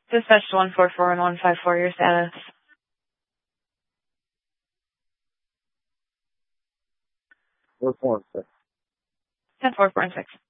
Dispatch 144 your status. 4.6. 10-4 4 and 6.